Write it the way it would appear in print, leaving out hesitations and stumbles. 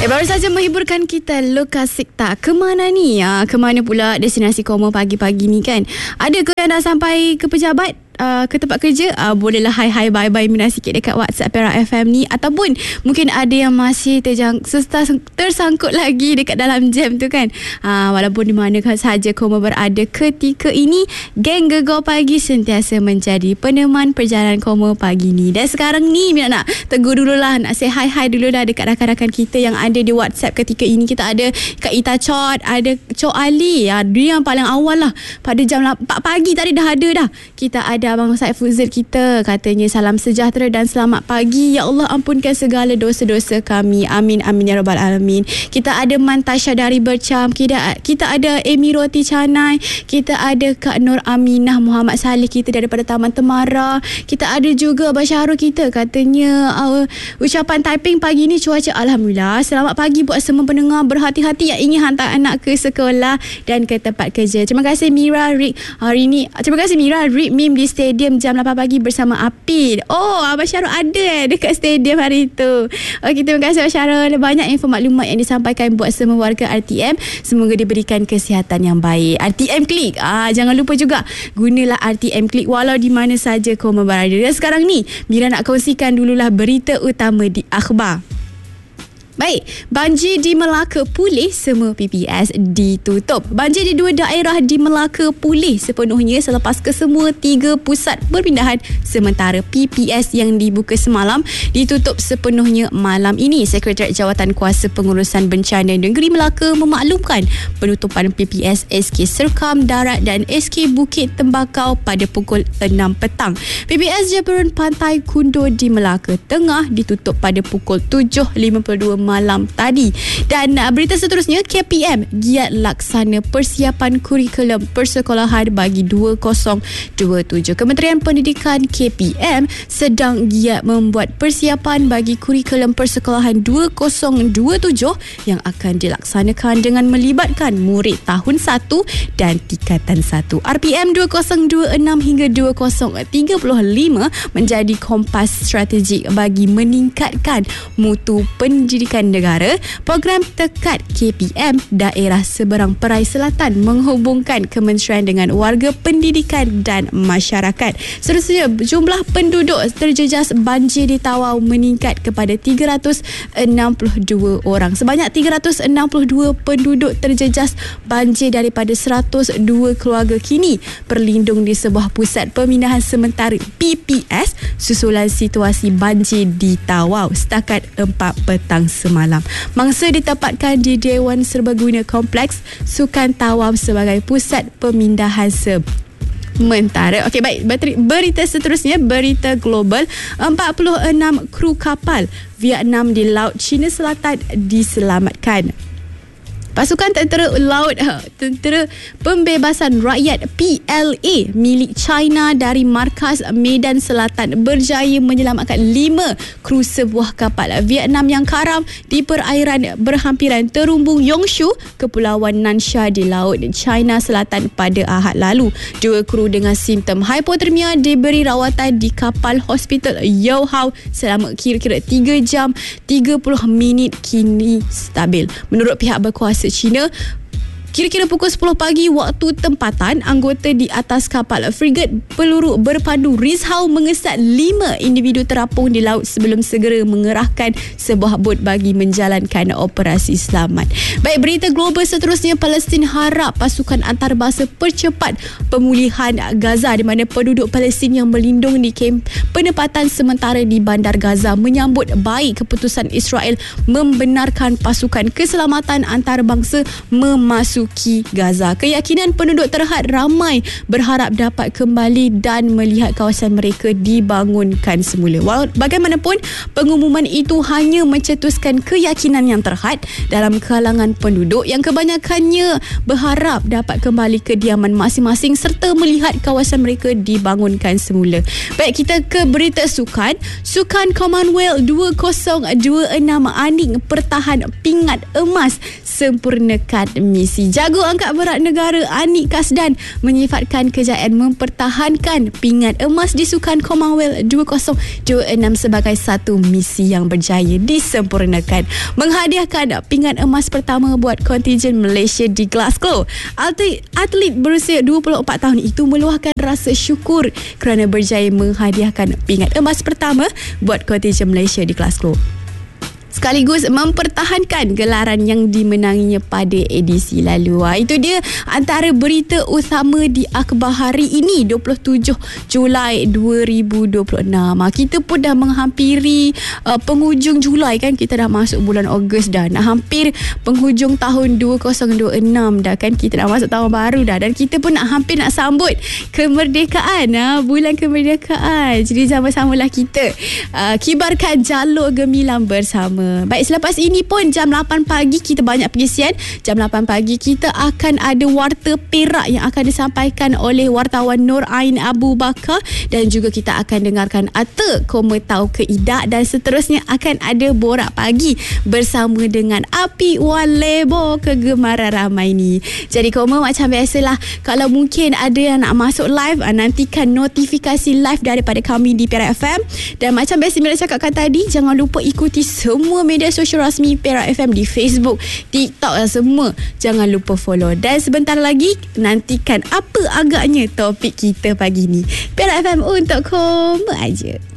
Baru saja menghiburkan kita Luka Sikta. Kemana ni? Kemana pula destinasi koma pagi-pagi ni kan? Ada ke yang dah sampai ke pejabat? Ke tempat kerja, bolehlah hai bye minat sikit dekat WhatsApp Perak FM ni, ataupun mungkin ada yang masih tersangkut lagi dekat dalam jam tu kan. Walaupun di mana sahaja koma berada ketika ini, geng Gegar Pagi sentiasa menjadi peneman perjalanan koma pagi ni. Dan sekarang ni Mina nak tegur dululah, nak say hi dulu dah dekat rakan-rakan kita yang ada di WhatsApp ketika ini. Kita ada Kak Ita Chot, ada Cok Ali, dia yang paling awal lah pada jam 4 pagi tadi dah ada dah. Kita ada Abang Said Fuzil kita, katanya salam sejahtera dan selamat pagi. Ya Allah, ampunkan segala dosa-dosa kami. Amin amin ya rabbal alamin. Kita ada Mantasha dari Bercam, kita ada Amy Roti Canai, kita ada Kak Nur Aminah Muhammad Saleh kita daripada Taman Temara. Kita ada juga Abang Syahrul kita, katanya ucapan typing pagi ni cuaca alhamdulillah. Selamat pagi buat semua pendengar, berhati-hati yang ingin hantar anak ke sekolah dan ke tempat kerja. Terima kasih Mira Rick hari ni. Terima kasih Mira Rick Mim di stadium jam 8 pagi bersama Apid. Oh, Abang Syarul ada dekat stadium hari tu. Okey, terima kasih Abang Syarul. Banyak info maklumat yang disampaikan buat semua warga RTM. Semoga diberikan kesihatan yang baik. RTM Klik, jangan lupa juga gunalah RTM Klik walau di mana saja kau berada. Dan sekarang ni Mira nak kongsikan dululah berita utama di akhbar. Baik, banjir di Melaka pulih, semua PPS ditutup. Banjir di 2 daerah di Melaka pulih sepenuhnya selepas kesemua 3 pusat perpindahan sementara PPS yang dibuka semalam ditutup sepenuhnya malam ini. Sekretariat Jawatan Kuasa Pengurusan Bencana Negeri Melaka memaklumkan penutupan PPS SK Serkam Darat dan SK Bukit Tembakau pada pukul 6 petang. PPS Jabaran Pantai Kundo di Melaka Tengah ditutup pada pukul 7.52 malam tadi. Dan berita seterusnya, KPM giat laksana persiapan kurikulum persekolahan bagi 2027. Kementerian Pendidikan KPM sedang giat membuat persiapan bagi kurikulum persekolahan 2027 yang akan dilaksanakan dengan melibatkan murid tahun 1 dan tingkatan 1. RPM 2026 hingga 2035 menjadi kompas strategik bagi meningkatkan mutu pendidikan negara. Program Tekat KPM Daerah Seberang Perai Selatan menghubungkan kementerian dengan warga pendidikan dan masyarakat. Seterusnya, jumlah penduduk terjejas banjir di Tawau meningkat kepada 362 orang. Sebanyak 362 penduduk terjejas banjir daripada 102 keluarga kini berlindung di sebuah pusat pemindahan sementara PPS susulan situasi banjir di Tawau setakat 4 petang semalam. Mangsa ditempatkan di Dewan Serbaguna Kompleks Sukan Tawau sebagai pusat pemindahan sementara. Okey, baik. Berita seterusnya, berita global. 46 kru kapal Vietnam di Laut Cina Selatan diselamatkan. Pasukan Tentera Laut Tentera Pembebasan Rakyat PLA milik China dari markas Medan Selatan berjaya menyelamatkan 5 kru sebuah kapal Vietnam yang karam di perairan berhampiran terumbu Yongshu, Kepulauan Nansha di Laut China Selatan pada Ahad lalu. 2 kru dengan simptom hipotermia diberi rawatan di kapal hospital Youhao selama kira-kira 3 jam 30 minit, kini stabil. Menurut pihak berkuasa China, kira-kira pukul 10 pagi waktu tempatan, anggota di atas kapal frigat peluru berpandu Rizhao mengesat 5 individu terapung di laut sebelum segera mengerahkan sebuah bot bagi menjalankan operasi selamat. Baik, berita global seterusnya, Palestin harap pasukan antarabangsa percepat pemulihan Gaza, di mana penduduk Palestin yang berlindung di kem penempatan sementara di bandar Gaza menyambut baik keputusan Israel membenarkan pasukan keselamatan antarabangsa memasuki Gaza. Keyakinan penduduk terhad ramai berharap dapat kembali dan melihat kawasan mereka dibangunkan semula. Bagaimanapun, pengumuman itu hanya mencetuskan keyakinan yang terhad dalam kalangan penduduk yang kebanyakannya berharap dapat kembali ke kediaman masing-masing serta melihat kawasan mereka dibangunkan semula. Baik, kita ke berita sukan. Sukan Commonwealth 2026, Aning pertahan pingat emas, sempurnakan misi Jago angkat berat negara Anik Kasdan menyifatkan kejayaan mempertahankan pingat emas di Sukan Commonwealth 2026 sebagai satu misi yang berjaya disempurnakan. Menghadiahkan pingat emas pertama buat kontijen Malaysia di Glasgow. Atlet berusia 24 tahun itu meluahkan rasa syukur kerana berjaya menghadiahkan pingat emas pertama buat kontijen Malaysia di Glasgow, sekaligus mempertahankan gelaran yang dimenanginya pada edisi lalu. Itu dia antara berita utama di akhbar hari ini 27 Julai 2026. Kita pun dah menghampiri penghujung Julai kan. Kita dah masuk bulan Ogos dah. Nak hampir penghujung tahun 2026 dah kan. Kita dah masuk tahun baru dah. Dan kita pun hampir nak sambut kemerdekaan. Bulan kemerdekaan. Jadi sama-samalah kita kibarkan jalur gemilang bersama. Baik, selepas ini pun jam 8 pagi kita banyak pengisian. Jam 8 pagi kita akan ada Warta Perak yang akan disampaikan oleh wartawan Nur Ain Abu Bakar, dan juga kita akan dengarkan Ata Koma Tahu Keidak, dan seterusnya akan ada Borak Pagi bersama dengan Api Wan Lebo, kegemaran ramai ni. Jadi Koma macam biasalah, kalau mungkin ada yang nak masuk live, nantikan notifikasi live daripada kami di Perak FM. Dan macam biasa Mira cakapkan tadi, jangan lupa ikuti semua media sosial rasmi Perak FM di Facebook, TikTok dan semua. Jangan lupa follow. Dan sebentar lagi nantikan apa agaknya topik kita pagi ni. Perak FM untuk Koma aja.